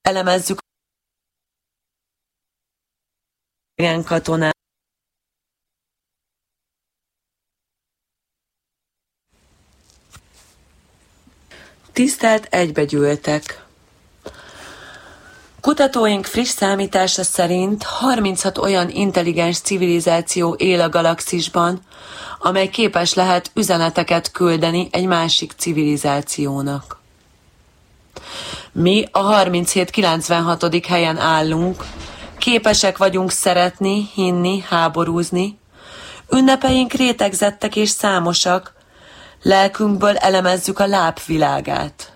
elemezzük a katonák. Tisztelt egybegyűltek! Kutatóink friss számítása szerint 36 olyan intelligens civilizáció él a galaxisban, amely képes lehet üzeneteket küldeni egy másik civilizációnak. Mi a 37-96. helyen állunk, képesek vagyunk szeretni, hinni, háborúzni, ünnepeink rétegzettek és számosak, lelkünkből elemezzük a lábvilágát.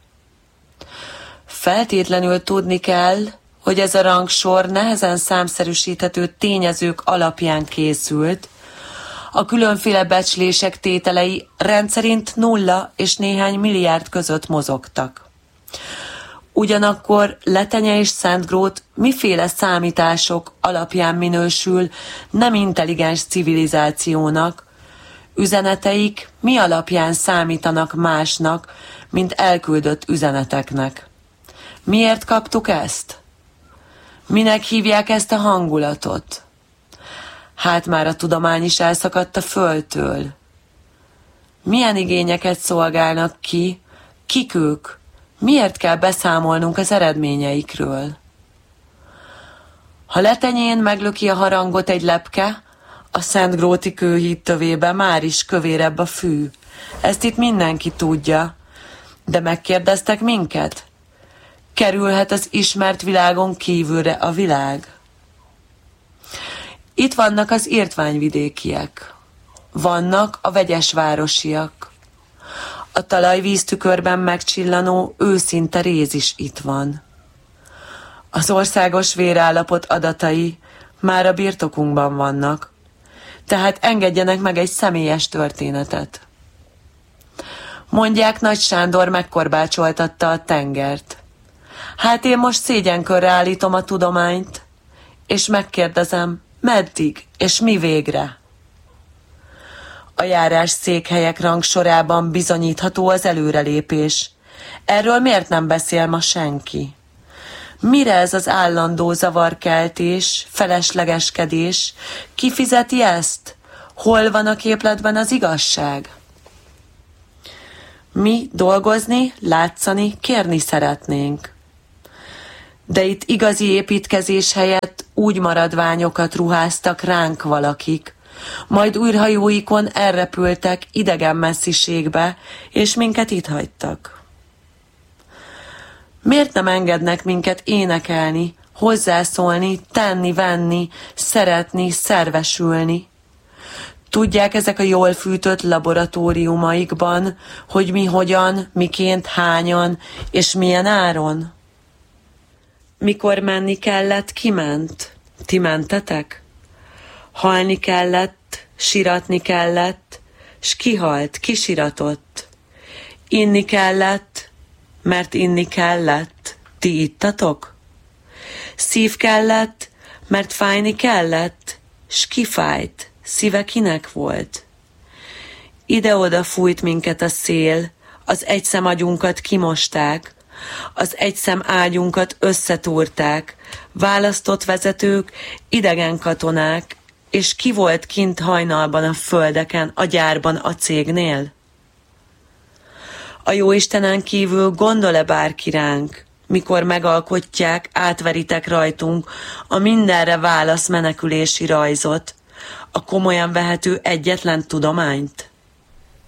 Feltétlenül tudni kell, hogy ez a rangsor nehezen számszerűsíthető tényezők alapján készült, a különféle becslések tételei rendszerint 0 és néhány milliárd között mozogtak. Ugyanakkor Letenye és Szentgrót miféle számítások alapján minősül nem intelligens civilizációnak, üzeneteik mi alapján számítanak másnak, mint elküldött üzeneteknek. Miért kaptuk ezt? Minek hívják ezt a hangulatot? Hát már a tudomány is elszakadt a földtől. Milyen igényeket szolgálnak ki? Kik ők? Miért kell beszámolnunk az eredményeikről? Ha Letenyén meglöki a harangot egy lepke, a Szentgróti kőhíd tövébe már is kövérebb a fű. Ezt itt mindenki tudja. De megkérdeztek minket? Kerülhet az ismert világon kívülre a világ? Itt vannak az Irtványvidékiek. Vannak a vegyesvárosiak. A talajvíztükörben megcsillanó őszinte réz is itt van. Az országos vérállapot adatai már a birtokunkban vannak, tehát engedjenek meg egy személyes történetet. Mondják, Nagy Sándor megkorbácsoltatta a tengert. Hát én most szégyenkörre állítom a tudományt, és megkérdezem, meddig és mi végre? A járás székhelyek rangsorában bizonyítható az előrelépés. Erről miért nem beszél ma senki? Mire ez az állandó zavarkeltés, feleslegeskedés? Ki fizeti ezt? Hol van a képletben az igazság? Mi dolgozni, látszani, kérni szeretnénk. De itt igazi építkezés helyett úgy maradványokat ruháztak ránk valakik, majd űrhajóikon elrepültek idegen messziségbe, és minket itt hagytak. Miért nem engednek minket énekelni, hozzászólni, tenni, venni, szeretni, szervesülni? Tudják ezek a jól fűtött laboratóriumaikban, hogy mi hogyan, miként, hányan és milyen áron? Mikor menni kellett, kiment? Ti mentetek? Halni kellett, siratni kellett, s kihalt, kisiratott. Inni kellett, mert inni kellett, ti ittatok? Szív kellett, mert fájni kellett, s kifájt, szíve kinek volt? Ide-oda fújt minket a szél, az egyszem agyunkat kimosták, az egyszem ágyunkat összetúrták, választott vezetők, idegen katonák, és ki volt kint hajnalban a földeken, a gyárban, a cégnél? A jóistenen kívül gondol-e bárki ránk, mikor megalkotják, átveritek rajtunk a mindenre válasz menekülési rajzot, a komolyan vehető egyetlen tudományt?